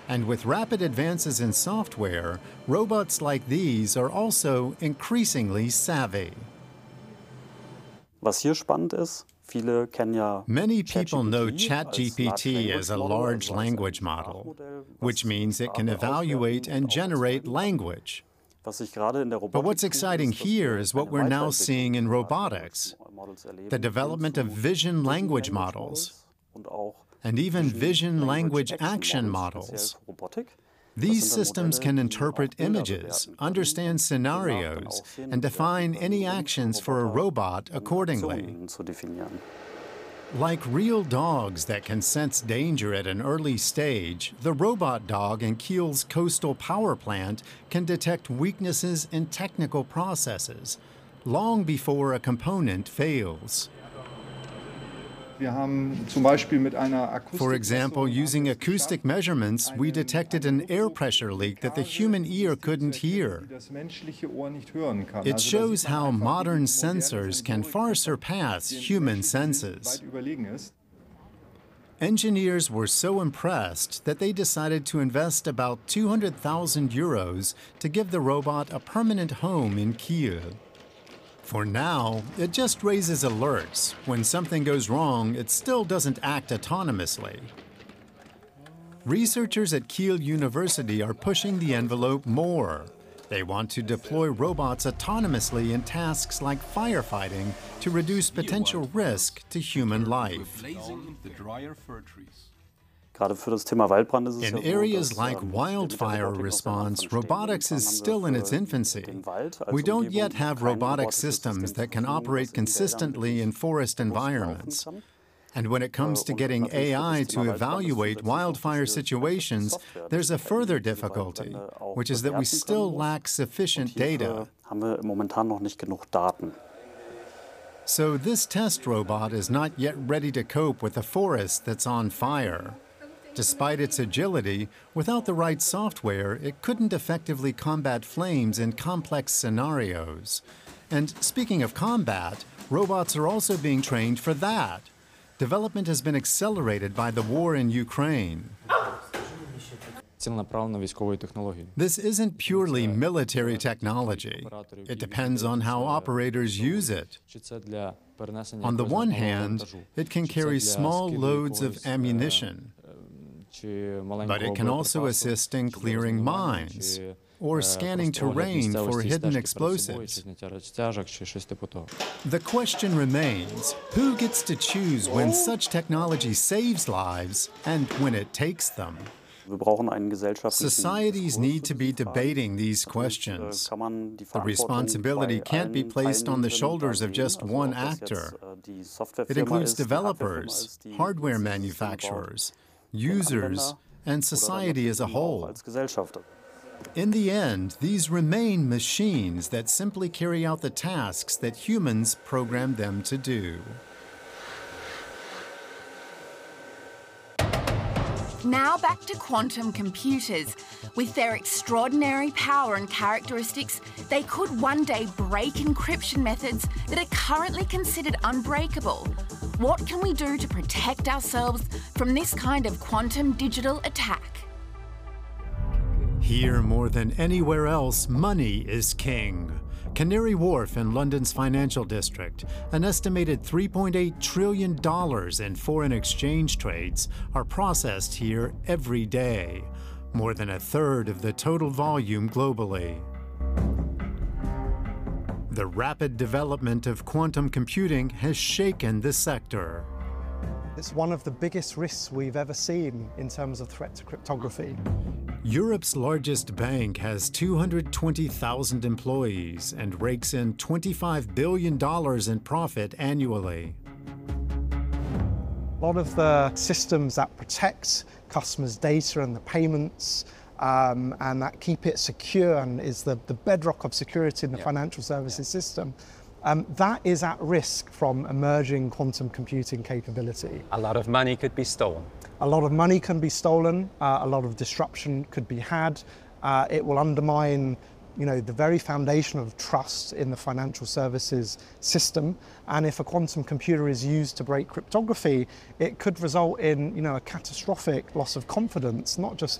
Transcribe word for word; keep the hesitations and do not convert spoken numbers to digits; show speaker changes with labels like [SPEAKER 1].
[SPEAKER 1] And with rapid advances in software, robots like these are also increasingly savvy.
[SPEAKER 2] Was hier spannend ist, viele kennen ja
[SPEAKER 1] Many people know ChatGPT as a large language model, which means it can evaluate and generate language. But what's exciting here is what we're now seeing in robotics, the development of vision language models, and even vision language action models. These systems can interpret images, understand scenarios, and define any actions for a robot accordingly. Like real dogs that can sense danger at an early stage, the robot dog in Kiel's coastal power plant can detect weaknesses in technical processes long before a component fails. For example, using acoustic measurements, we detected an air pressure leak that the human ear couldn't hear. It shows how modern sensors can far surpass human senses. Engineers were so impressed that they decided to invest about two hundred thousand euros to give the robot a permanent home in Kiel. For now, it just raises alerts. When something goes wrong, it still doesn't act autonomously. Researchers at Kiel University are pushing the envelope more. They want to deploy robots autonomously in tasks like firefighting to reduce potential risk to human life. In areas like wildfire response, robotics is still in its infancy. We don't yet have robotic systems that can operate consistently in forest environments. And when it comes to getting A I to evaluate wildfire situations, there's a further difficulty, which is that we still lack sufficient data. So this test robot is not yet ready to cope with a forest that's on fire. Despite its agility, without the right software, it couldn't effectively combat flames in complex scenarios. And speaking of combat, robots are also being trained for that. Development has been accelerated by the war in Ukraine. This isn't purely military technology. It depends on how operators use it. On the one hand, it can carry small loads of ammunition, but it can also assist in clearing mines or scanning terrain for hidden explosives. The question remains, who gets to choose when such technology saves lives and when it takes them? Societies need to be debating these questions. The responsibility can't be placed on the shoulders of just one actor. It includes developers, hardware manufacturers, users, and society as a whole. In the end, these remain machines that simply carry out the tasks that humans programmed them to do.
[SPEAKER 3] Now back to quantum computers. With their extraordinary power and characteristics, they could one day break encryption methods that are currently considered unbreakable. What can we do to protect ourselves from this kind of quantum digital attack?
[SPEAKER 1] Here, more than anywhere else, money is king. Canary Wharf in London's financial district, an estimated three point eight trillion dollars in foreign exchange trades are processed here every day, more than a third of the total volume globally. The rapid development of quantum computing has shaken the sector.
[SPEAKER 4] It's one of the biggest risks we've ever seen in terms of threat to cryptography.
[SPEAKER 1] Europe's largest bank has two hundred twenty thousand employees and rakes in twenty-five billion dollars in profit annually.
[SPEAKER 4] A lot of the systems that protect customers' data and the payments um, and that keep it secure and is the, the bedrock of security in the yeah. financial services yeah. system, um, that is at risk from emerging quantum computing capability.
[SPEAKER 5] A lot of money could be stolen.
[SPEAKER 4] A lot of money can be stolen, uh, a lot of disruption could be had. Uh, it will undermine, you know, the very foundation of trust in the financial services system. And if a quantum computer is used to break cryptography, it could result in, you know, a catastrophic loss of confidence, not just